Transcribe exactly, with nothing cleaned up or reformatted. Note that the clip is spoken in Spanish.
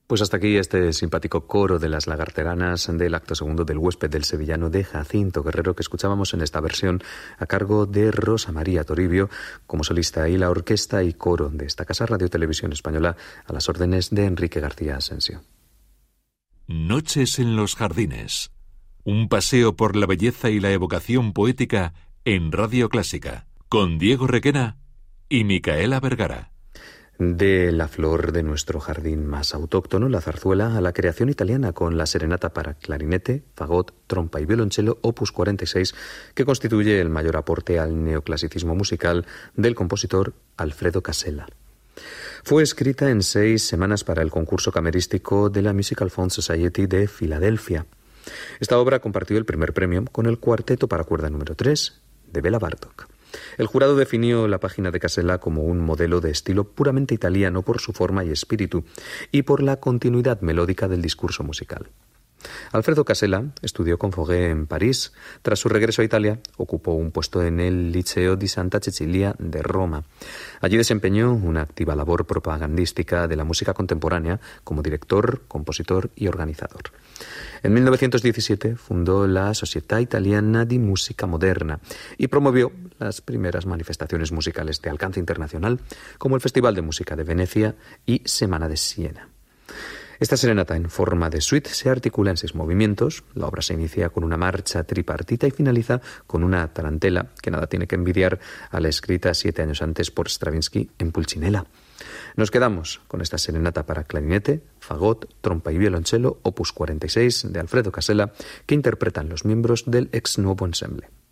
Pues hasta aquí este simpático coro de las lagarteranas del acto segundo del Huésped del Sevillano de Jacinto Guerrero, que escuchábamos en esta versión a cargo de Rosa María Toribio como solista, y la orquesta y coro de esta casa Radio Televisión Española a las órdenes de Enrique García Asensio. Noches en los jardines. Un paseo por la belleza y la evocación poética en Radio Clásica, con Diego Requena y Micaela Vergara. De la flor de nuestro jardín más autóctono, la zarzuela, a la creación italiana con la serenata para clarinete, fagot, trompa y violonchelo, opus cuarenta y seis, que constituye el mayor aporte al neoclasicismo musical del compositor Alfredo Casella. Fue escrita en seis semanas para el concurso camerístico de la Musical Fund Society de Filadelfia. Esta obra compartió el primer premio con el cuarteto para cuerda número tres de Béla Bartók. El jurado definió la página de Casella como un modelo de estilo puramente italiano por su forma y espíritu, y por la continuidad melódica del discurso musical. Alfredo Casella estudió con Fauré en París. Tras su regreso a Italia, ocupó un puesto en el Liceo di Santa Cecilia de Roma. Allí desempeñó una activa labor propagandística de la música contemporánea como director, compositor y organizador. En mil novecientos diecisiete fundó la Società Italiana di Musica Moderna y promovió las primeras manifestaciones musicales de alcance internacional, como el Festival de Música de Venecia y Semana de Siena. Esta serenata en forma de suite se articula en seis movimientos. La obra se inicia con una marcha tripartita y finaliza con una tarantela que nada tiene que envidiar a la escrita siete años antes por Stravinsky en Pulcinella. Nos quedamos con esta serenata para clarinete, fagot, trompa y violonchelo, opus cuarenta y seis de Alfredo Casella, que interpretan los miembros del Ex Nuovo Ensemble.